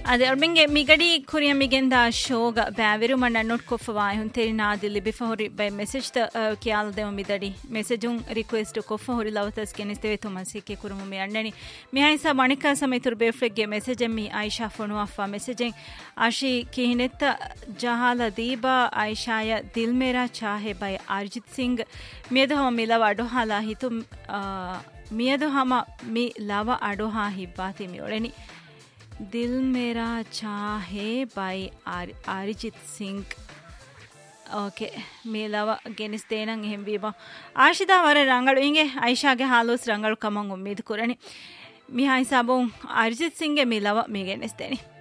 ಅದೆ ಅರ್ಮಿಂಗೆ ಮಿಗಡಿ ಕುರಿಯ ಮಿಗೆಂದ ಶೋಗ ಬ್ಯಾವೆರು ಮಣ್ಣ ನೋಟ್ ಕೊಫವಾಯ್ ಹುನ್ ತೆರಿ ನಾದಿಲ್ಲಿ ಬಿಫ ಹೊರಿ ಬೈ ಮೆಸೇಜ್ ತ ಕ್ಯಾಲ್ ದೇವ ಮಿದಡಿ ಮೆಸೇಜುಂ ರಿಕ್ವೆಸ್ಟ್ ಕೊಫ ಹೊರಿ ಲವತಸ್ ಕೆನಿಸ್ತೇವೆ ತುಮಸಿಕೆ ಕುರುಮು ಮಿ ಅಣ್ಣನಿ ಮಿಹೈಸ ಮಣಿಕ ಸಮೇತುರ್ ಬೇಫ್ಲೆಗೆ ಮೆಸೇಜ್ ಎಮ್ಮಿ Ayesha phone ಅಫಾ ಮೆಸೇಜೆಂ ಆಶಿ ಕಿಹಿನೆತ್ತ ಜಹಾಲ ದೀಬಾ ಆಯಿಷಾಯ Dil Mera ಚಾಹೆ by Arjit Singh ಮಿಯದು ಹಮ ಮಿಲವ ಅಡೋಹಾಲ ಹಿತು ಮಿಯದು ಹಮ ಮಿ ಲವ ಅಡೋಹಾ ಹಿಬ್ಬಾತಿ ಮಿಯೊಳೆನಿ दिल मेरा चाहे बाई अरिजीत सिंह ओके ಮೇಲವ ಗೆನಿಸ್ತೇನಂಗ್ ಹೆಂಬೀಬ ಆಶಿದಾ ವರ ರಂಗಳು ಹಿಂಗೆ ಐಷಾಗೆ ಹಾಲೋಸ್ ರಂಗಳು ಕಮಂಗ್ ಉಮ್ಮೀದ್ ಕುರಣಿ ಮಿ ಹೈಸಾಬು ಅರಿಜಿತ್ ಸಿಂಗ್ಗೆ ಮೇಲವ ಮಿ ಗೆನಿಸ್ತೇನಿ